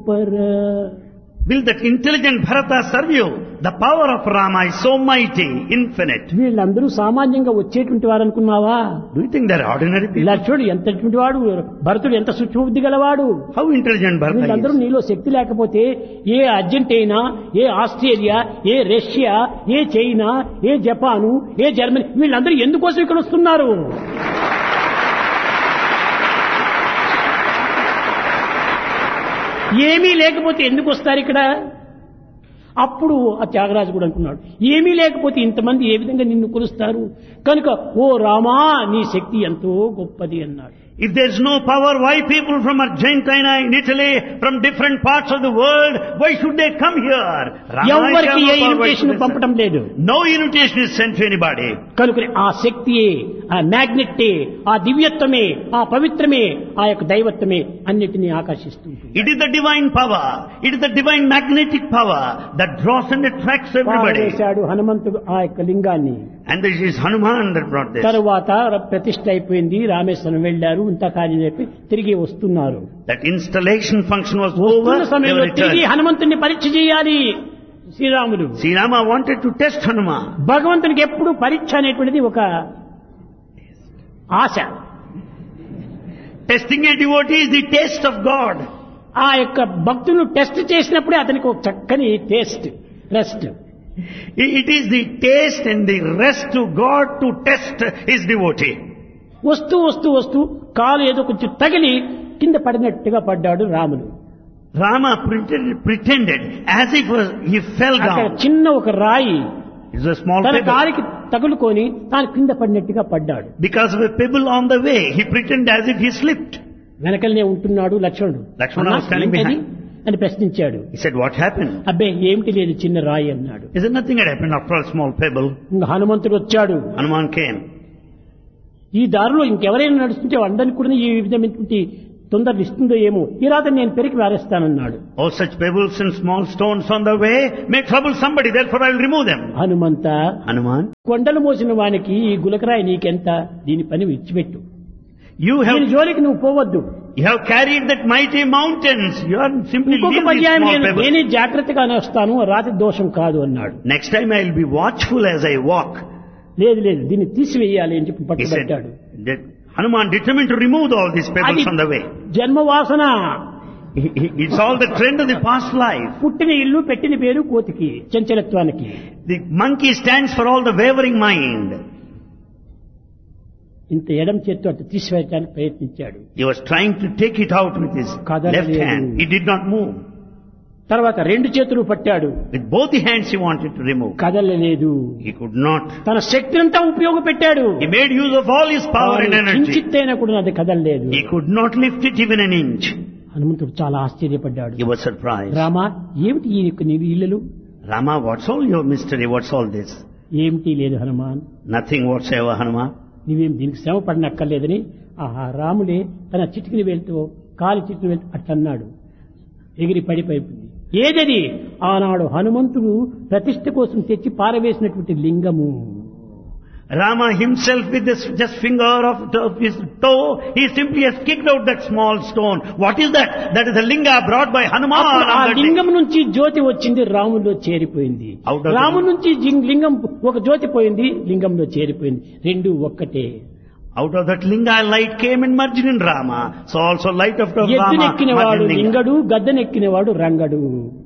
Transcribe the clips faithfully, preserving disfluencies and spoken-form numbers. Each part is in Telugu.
గొప్పరా. Will that intelligent Bharata serve you? The power of Rama is so mighty, infinite. వీళ్ళందరూ సామాన్యంగా వచ్చేటువంటి వారు అనుకున్నావా? Do you think they're ordinary people? లక్ష్మణుడు ఎంతటి వాడు, భరతుడు ఎంత సూక్ష్మబుద్ధి గలవాడు. How intelligent Bharata వీళ్ళందరూ is? నీలో శక్తి లేకపోతే ఏ అర్జెంటీనా, ఏ ఆస్ట్రేలియా, ఏ రష్యా, ఏ చైనా, ఏ జపాను, ఏ జర్మనీ వీళ్ళందరూ ఎందుకోసం ఇక్కడ వస్తున్నారు? ఏమీ లేకపోతే ఎందుకు వస్తారు ఇక్కడ? అప్పుడు ఆ త్యాగరాజు కూడా అంటున్నాడు, ఏమీ లేకపోతే ఇంతమంది ఏ విధంగా నిన్ను కొలుస్తారు? కనుక ఓ రామా నీ శక్తి ఎంతో గొప్పది అన్నాడు. If there's no power, why people from Argentina, in Italy, from different parts of the world, why should they come here? ఎవరికి ఏ ఇన్విటేషన్ పంపడం లేదు. No invitation is sent to anybody. కనుక ఆ శక్తియే, ఆ మ్యాగ్నెట్టే, ఆ దివ్యత్వమే, ఆ పవిత్రమే, ఆ యొక్క దైవత్వమే అన్నిటినీ ఆకర్షిస్తుంది. It is the divine power. It is the divine magnetic power that draws and attracts everybody. పారవేశాడు హనుమంతుడు ఆ యొక్క లింగాన్ని. And this is Hanuman that brought this. తరువాత ప్రతిష్ఠ అయిపోయింది, రామేశ్వరం వెళ్లారు, ఇంత కార్యం చెప్పి తిరిగి వస్తున్నారు. That installation function was over. వస్తున్న They సమయంలో were తిరిగి returned. హనుమంతుని పరీక్ష చేయాలి శ్రీరాముడు. Sri Rama wanted to test Hanuman. భగవంతునికి ఎప్పుడు పరీక్ష అనేటువంటిది ఒక ఆశ. Testing a devotee is the taste of God. ఆ యొక్క భక్తులు టెస్ట్ చేసినప్పుడే అతనికి ఒక చక్కని taste, rest. It is the taste and the rest to God to test his devotee. వస్తూ వస్తూ వస్తూ కాలు ఏదో కొంచెం తగిలి కింద పడినట్టుగా పడ్డాడు రాముడు. Rama pretended, pretended as if was, he fell అక్కడ down. చిన్న ఒక రాయి It's a small తన pebble. కాలికి తగులుకొని తాను కింద పడినట్టుగా పడ్డాడు. Because of a pebble on the way, he pretended as if he slipped. వెనకలనే ఉంటున్నాడు లక్ష్మణుడు. లక్ష్మణ was standing ఏంటది behind. అని ప్రశ్నించాడు. He said, what happened? అబ్బే ఏమిటి లేదు, చిన్న రాయి అన్నాడు. Is there nothing had happened after all, small pebble? ఇంకా హనుమంతుడు వచ్చాడు. Hanuman came. ఈ దారిలో ఇంకెవరైనా నడుస్తుంటే అందరికి కూడా ఈ విధమైనటువంటి తొందరలు ఇస్తుందో ఏమో, ఈ రాత్రి నేను పెరికి వారేస్తానన్నాడు. Oh, such pebbles and small stones on the way may trouble somebody, therefore I will remove them. Hanumantha, Hanuman, కొండలు మోసిన వానికి ఈ గులకరాయి నీకెంత, దీని పని విడిచిపెట్టు, you have దీని జోలికి నువ్వు పోవద్దు. you have carried that mighty mountains. You are simply ఇంకొక leaving this పర్యాయం small నేను pebble. నేనే జాగ్రత్తగానే వస్తాను, రాతి దోషం కాదు అన్నాడు. Next time I will be watchful as I walk. లేదు లేదు దీన్ని తీసివేయాలి అని చెప్పి He పట్టుబట్టాడు. said that Hanuman determined to remove all these అది pebbles on the way. జన్మవాసన. He- he- It's all the trend of the past life. పుట్టిన ఇల్లు పెట్టిన పేరు కోతికి, చంచలత్వానికి. The monkey stands for all the wavering mind. ఇంత ఎడం చేత్తో అటు తీసివేయడానికి ప్రయత్నించాడు. He was trying to take it out with his కదలలేదు. left hand. He did not move. తర్వాత రెండు చేతులు పట్టాడు, With both the hands he wanted to remove. కదలలేదు. He could not. తన శక్తినంతా ఉపయోగపెట్టాడు. He made use of all his power and energy. కించిత్తైనా కూడా అది కదలలేదు. He could not lift it even an inch. హనుమంతుడు చాలా ఆశ్చర్యపడ్డాడు. He was surprised. రామా ఏమిటి ఈ యొక్క నీ ఇల్లులు? Rama, what's all your mystery? What's all this? ఏమిటి లేదు హనుమాన్, Nothing whatsoever, Hanuman. నీవేం దీనికి శ్రమ పడినక్కర్లేదని ఆ రాముడే తన చిటికిని వెళ్తూ కాలి చిటికిని వెళ్తూ అట్టన్నాడు. ఎగిరి పడిపోయింది. ఏదది? ఆనాడు హనుమంతుడు ప్రతిష్ఠ కోసం తెచ్చి పారవేసినటువంటి లింగము. Rama himself with this just finger of, of his toe, he simply has kicked out that small stone. What is that? That is the linga brought by Hanuman. అప్పుడు ఆ on that day. లింగం నుంచి జ్యోతి వచ్చింది, రాములో చేరిపోయింది. Out of the- రాము నుంచి జిం- లింగం ఒక జ్యోతి పోయింది, లింగంలో చేరిపోయింది. రెండు ఒక్కటే. Out of that linga light came and merged in Rama. So also light of Rama ఎద్దునెక్కినవాడు merged in linga. Lingadu, గద్దెనెక్కినవాడు Rangadu.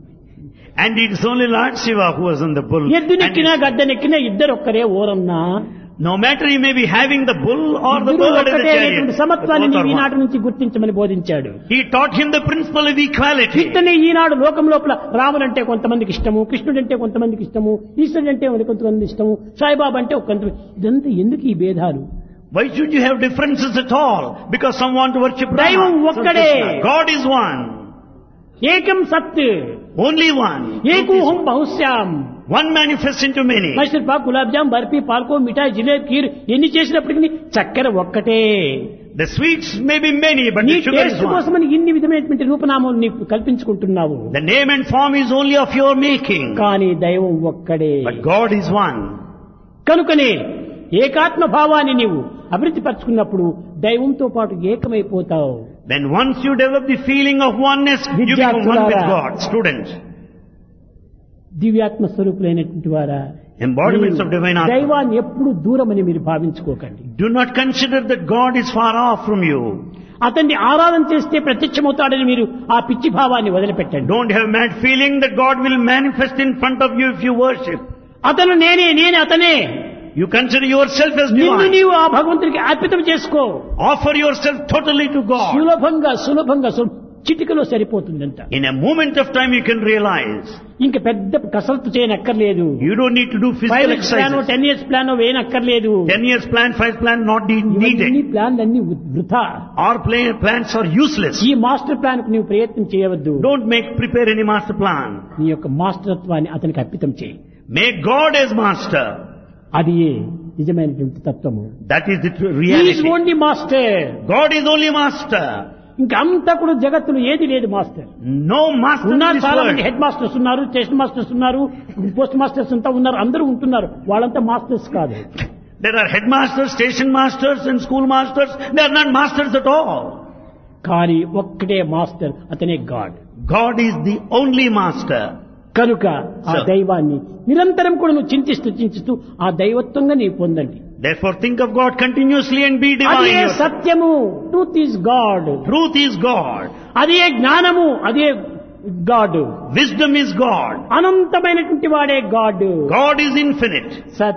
And it is only Lord Shiva who was on the bull. ఎద్దునెక్కినా And గద్దెనెక్కినా ఇద్దరు ఒక్కరే ఓరన్నా. no matter you may be having the bull or the ఇద్దరు bird in the ఒక్కటే అనేటువంటి chariot, సమత్వాన్ని both నీవు are ఈనాటి one. నుంచి గుర్తించమని బోధించాడు. He taught him the principle of equality. ఇతనే ఈనాడు లోకం లోపల రాముడంటే కొంతమందికి ఇష్టము, కృష్ణుడంటే కొంతమందికి ఇష్టము, ఈశ్వరుడు అంటే కొంతమంది ఇష్టము, సాయిబాబా అంటే కొంత. ఇదంతా ఎందుకు ఈ భేదాలు? Why should you have differences at all? Because some want to worship దైవం Rama. ఒక్కడే. God is one. ఏకం సత్, Only one. ఏకూహం బహుశ్యాం. One manifests into many. Mysore Pak, gulab jam, barfi, పాల్కో, మిఠాయి, జిలేబీ, కీర్ ఎన్ని చేసినప్పటికీ చక్కెర ఒక్కటే. The sweets may be many, but నీ the sugar is taste one. కోసమని ఇన్ని విధమైనటువంటి రూపనామాలు నీకు కల్పించుకుంటున్నావు. The name and form is only of your making. కానీ దైవం ఒక్కడే. But God is one. కనుకనే ఏకాత్మ భావాన్ని నీవు అభివృద్ధి పరుచుకున్నప్పుడు దైవంతో పాటు ఏకమైపోతావు. Then once you develop the feeling of oneness, you become one with God. Students, దివ్యాత్మ స్వరూపులైనటువంటి వారా, embodiments of divine Atma. దైవాన్ని ఎప్పుడు దూరమని మీరు భావించుకోకండి. Do not consider that God is far off from you. అతన్ని ఆరాధన చేస్తే ప్రత్యక్షమవుతాడని మీరు ఆ పిచ్చి భావాన్ని వదిలిపెట్టండి. Don't have mad feeling that God will manifest in front of you if you worship. అతను నేనే, నేనే అతనే. You consider yourself as నిన్ను divine. నీవు ఆ భగవంతుడికి అర్పితం చేసుకో. Offer yourself totally to God. సులభంగా సులభంగా సు- చిటికలో సరిపోతుందంట. In a moment of time you can realize. ఇంక పెద్ద కసరత్తు చేయనక్కర్లేదు. You don't need to do five physical years plan exercises. Ten years plan వేయనక్కర్లేదు. Ten years plan, five plan not de- ఇవన్నీ needed. ప్లాన్లన్నీ వృథా. Our plan, plans are useless. ఈ మాస్టర్ ప్లాన్ కు నీవు ప్రయత్నం చేయవద్దు. Don't make prepare any master plan. నీ యొక్క మాస్టర్త్వాన్ని అతనికి అర్పితం చేయి. Make God as master. అది నిజమైనటువంటి తత్వము. That is the true is reality. Only master. God is only master. ఇంకా అంతా కూడా జగత్తులో ఏది లేదు మాస్టర్. No master in ఉన్నారు this చాలా మంది world. హెడ్ మాస్టర్స్ ఉన్నారు, స్టేషన్ మాస్టర్స్ ఉన్నారు, పోస్ట్ మాస్టర్స్ అంతా ఉన్నారు, అందరూ ఉంటున్నారు. వాళ్ళంతా మాస్టర్స్ కాదు. There are headmasters, station masters and school masters. They are not masters at all. కానీ ఒక్కటే మాస్టర్, అతనే God. God is the only master. కనుక ఆ Sir. దైవాన్ని నిరంతరం కూడా నువ్వు చింతిస్తూ చింతిస్తూ ఆ దైవత్వంగా నీవు పొందండి. Therefore think of God continuously and be అదే divine. yourself. సత్యము. Truth is God. Truth is God. అదే జ్ఞానము, అదే గాడ్. Wisdom is God. అనంతమైనటువంటి వాడే గాడ్. God is infinite. సత్